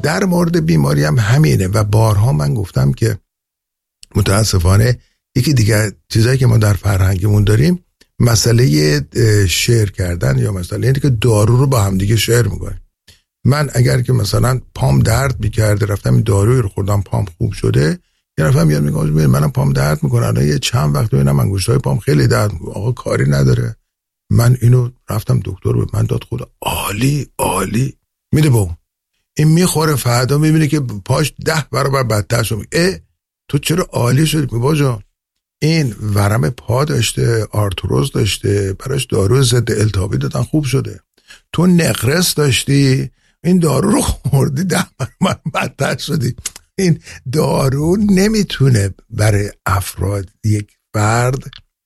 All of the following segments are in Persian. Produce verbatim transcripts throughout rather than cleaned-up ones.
در مورد بیماری هم همینه و بارها من گفتم که متاسفانه یکی دیگه چیزایی که ما در فرهنگمون داریم مسئله شیر کردن یا مسئله اینه که دارو رو با هم دیگه شیر میکنه. من اگر که مثلا پام درد میکرده رفتم این داروی رو خوردم پام خوب شده، یه نفر میاد میگه منم پام درد میکنه الان یه چند وقت ببینم انگشتای پام خیلی درد میکنه. آقا کاری نداره، من اینو رفتم دکتر به من داد، خدا عالی عالی میده با این میخوره فردا میبینه که پاش ده برابر بدتر شد. اه تو چرا عالی شدی بابا جان؟ این ورم پا داشته، آرتروز داشته، براش دارو ضد التهابی دادن خوب شده. تو نقرس داشتی، این دارو رو خوردی ده برابر بدتر شدی. این دارو نمیتونه برای افراد یک فرد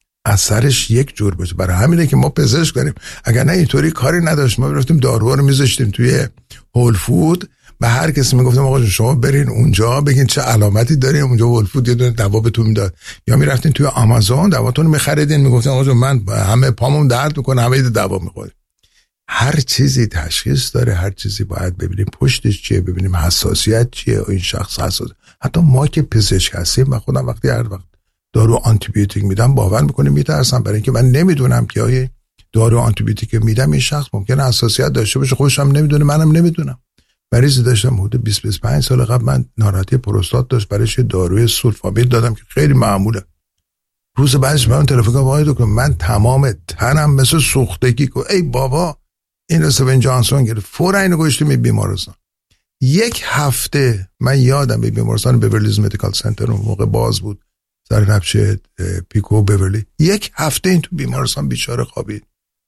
اثرش یک جور باشه. برای همینه که ما پزشک داریم، اگر نه اینطوری کاری نداشت ما رفتیم دارو رو میذاشتیم توی هول فود و هر کسی میگفتم آقا شما برین اونجا بگین چه علامتی دارین، اونجا هول فود یه دونه دوا بهتون میداد، یا میرفتین توی آمازون دواتون میخریدین میگفتن آقا من همه پامون درد میکنه همه دوا میخورم. هر چیزی تشخیص داره، هر چیزی باید ببینیم پشتش چیه، ببینیم حساسیت چیه و این شخص حساس. حتی ما که پزشک هستیم و خودم وقتی هر وقت دارو آنتی بیوتیک میدم باور میکنیم میترسم، برای اینکه من نمیدونم که آیا دارو آنتی بیوتیک میدم این شخص ممکنه حساسیت داشته باشه، خودش هم نمیدونه منم نمیدونم. مریضی داشتم حدود بیست بیست و پنج سال قبل من ناراحتی پروستات داشت، برایش داروی سولفامید دادم که خیلی معموله. روز بعدش من تلفن کردم آقای دکتر من تمام تنم مثل سوختگی کو. ای بابا این رسوین جانسون گرفت، فورا اینو گوشتیم به بیمارستان. یک هفته من یادم به بیمارستان بیورلیز مدیکال سنتر اون موقع باز بود سر نبشه پیکو بیورلی، یک هفته این تو بیمارستان بیچاره خوابید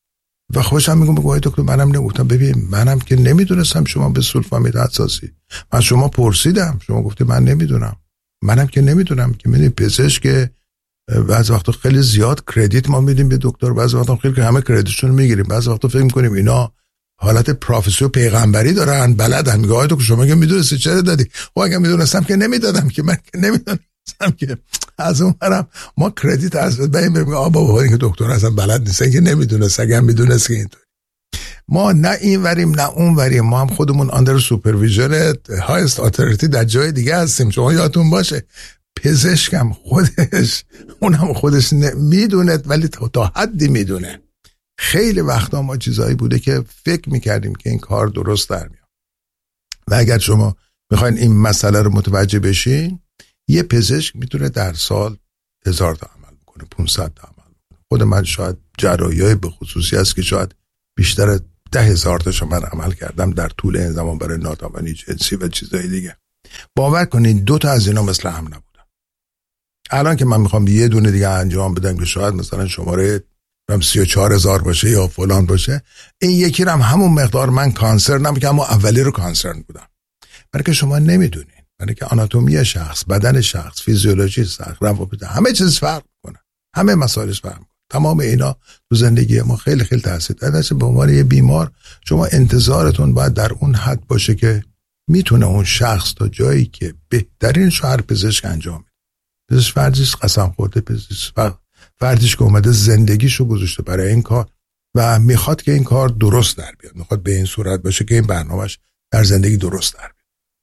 و خوشم میگم بگو دکتر منم نگفتم ببین منم که نمیدونستم شما به سولفامید حساسی، من شما پرسیدم شما گفتی من نمیدونم، منم که نمیدونم که میدونی پزشک که بعضی وقتا خیلی زیاد کردیت ما میدیم به دکتر، بعضی وقتا خیلی همه کردیتشون میگیریم، بعضی وقتا فکر میکنیم اینا حالت پروفسور پیغمبری دارن بلدن. میگه آقا دکتر شما که میدونستی چرا دادی؟ خب اگه میدونستم که نمیدادم که، من که نمیدونستم که. از اون برم ما کردیت از بین میگم آقا بابا این که دکتر اصلا بلد نیستن که نمیدونست، اگه میدونست که اینطوری. ما نه این وریم نه اون وریم، ما هم خودمون اندر سوپرویژن هایست اتوریتی در جای دیگه هستیم. شما یادتون باشه پزشکم خودش اونم خودش میدونه ولی تا حدی میدونه. خیلی وقتا ما چیزایی بوده که فکر میکردیم که این کار درست در میاد و اگر شما میخواین این مسئله رو متوجه بشین، یه پزشک میتونه در سال هزار تا عمل بکنه، پونصد تا عمل بکنه. خود من شاید جراحی‌های به خصوصی هست که شاید بیشتر ده هزار تاشو من عمل کردم در طول این زمان برای ناتوانی جنسی و چیزای دیگه. باور کنین دو تا از اینا مثل هم نبودن. الان که من میخوام یه دونه دیگه انجام بدم که شاید مثلا شماره هم سی و چهار هزار باشه یا فلان باشه، این یکی رو هم همون مقدار من کانسر نمیکنم اما اولی رو کانسر بودم. برای که شما نمیدونین، برای که آناتومی شخص، بدن شخص، فیزیولوژی شخص، روابط همه چیز فرق میکنه، همه مسائلش فرق میکنه. تمام اینا تو زندگی ما خیلی خیلی تاثیر داره. به عنوان یه بیمار شما انتظارتون باید در اون حد باشه که میتونه اون شخص تا جایی که بهترین شهر پزشک انجام میده. پزشک فردیش قسم خورده، پزشک فردیش که اومده زندگیشو گذاشته برای این کار و میخواد که این کار درست در بیاد، میخواد به این صورت باشه که این برنامهش در زندگی درست در بیاد.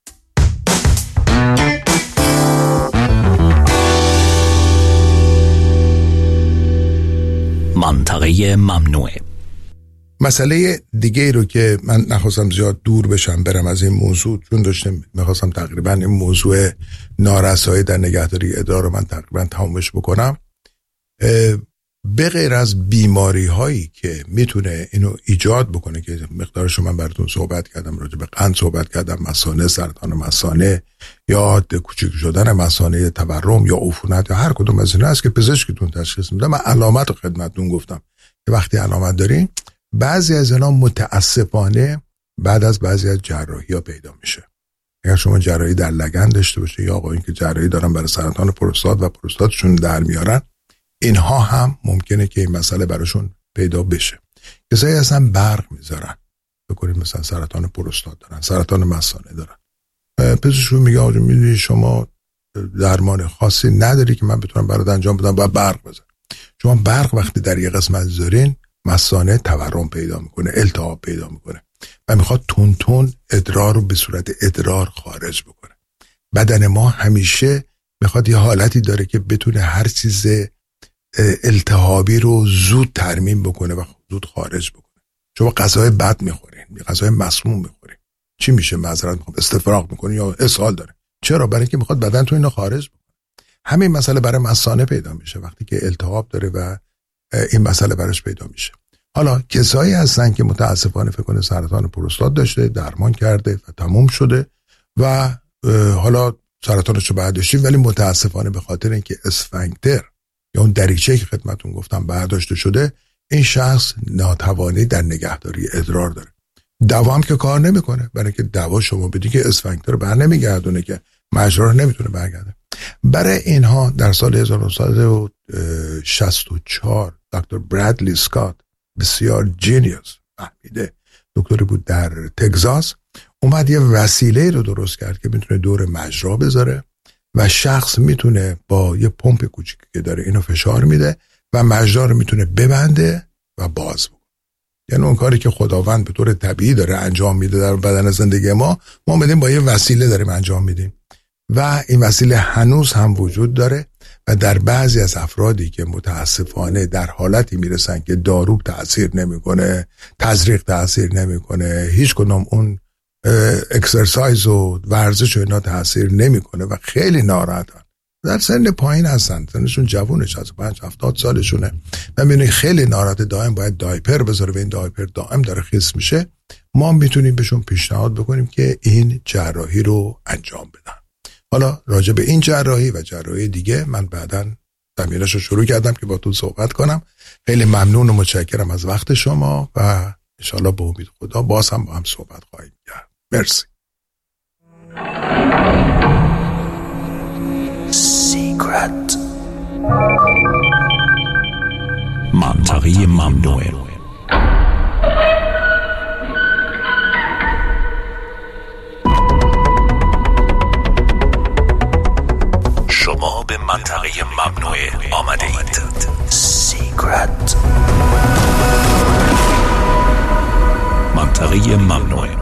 منطقه ممنوعه. مسئله دیگه ای رو که من نخواستم زیاد دور بشم برم از این موضوع، چون داشتم میخواستم تقریبا این موضوع نارسایی در نگهداری ادرار رو من تقریبا تمامش بکنم. به غیر از بیماری هایی که میتونه اینو ایجاد بکنه که مقدارش من براتون صحبت کردم، راجع به قند صحبت کردم، مثانه، سرطان مثانه یا کوچیک شدن مثانه، تورم یا عفونت یا هر کدوم از اینا هست که پزشکتون تشخیص میده. من علامت رو خدمتتون گفتم که وقتی علامت دارین بعضی از اینا متاسفانه بعد از بعضی از جراحی ها پیدا میشه. اگر شما جراحی در لگن داشته باشه یا آقایون که جراحی دارن برای سرطان پروستات و پروستاتشون در میارن، اینها هم ممکنه که این مسئله براشون پیدا بشه. کسایی هستن برق میذارن، بکنید مثلا سرطان پروستات دارن، سرطان مثانه دارن، پزشک میگه آقا میدونی شما درمان خاصی نداری که من بتونم برات انجام بدم و برق بزن. شما برق وقتی در یه قسمت زارین مثانه تورم پیدا میکنه، التهاب پیدا میکنه. و میخواد تون تون ادرار رو به صورت ادرار خارج بکنه. بدن ما همیشه میخواد یه حالتی داره که بتونه هر چیز التهابی رو زود ترمیم بکنه و زود خارج بکنه. شما غذای بد میخورین، غذای مسموم میخورین، چی میشه؟ معذرت میخوام استفراغ میکنه یا اسهال داره. چرا؟ برای اینکه میخواد بدن تو اینو خارج بکنه. همین مسئله برای مثانه پیدا میشه وقتی که التهاب داره و این مسئله براش پیدا میشه. حالا کسایی هستن که متاسفانه فکر کنه سرطان پروستات داشته، درمان کرده و تموم شده و حالا سرطانش رو برداشتی، ولی متاسفانه به خاطر اینکه اسفنکتر یا اون دریچه‌ای که خدمتتون گفتم برداشته شده، این شخص ناتوانی در نگهداری ادرار داره. دوا هم که کار نمیکنه، برای اینکه دوا شما بدی که اسفنکتر رو بر نمیگردونه، که مجرا رو نمیتونه برگردونه. برای اینها در سال هزار و نهصد و شصت و چهار دکتر برادلی اسکات، بسیار جینیوس، فهمیده دکتری بود در تگزاس، اومد یه وسیله رو درست کرد که میتونه دور مجرا بذاره و شخص میتونه با یه پمپ کوچیکی که داره اینو فشار میده و مجرا رو میتونه ببنده و باز بکنه. یعنی اون کاری که خداوند به طور طبیعی داره انجام میده در بدن زندگی ما، ما اومدیم با یه وسیله داریم انجام میدیم و این وسیله هنوز هم وجود داره و در بعضی از افرادی که متاسفانه در حالتی میرسن که دارو تأثیر نمیکنه، تزریق تأثیر نمیکنه، هیچ کدوم اون اکسرسایز و ورزش و اینا تأثیر نمیکنه و خیلی ناراحتن، در سن پایین هستن، سنشون جوونه، شصت و پنج هفتاد سالشونه و میبینی خیلی ناراحت، دائم باید دایپر بذاره و این دایپر دائم داره خیس میشه. ما میتونیم بهشون پیشنهاد بکنیم که این جراحی رو انجام بدن. حالا راجع به این جراحی و جراحی دیگه من بعداً تمریناشو شروع کردم که با تو صحبت کنم. خیلی ممنون و متشکرم از وقت شما و انشالله به امید خدا باز هم با هم صحبت خواهیم کرد. مرسی. Secret. منطقه ممنوع. شما به منطقه ممنوع آمده اید. Secret. منطقه ممنوع.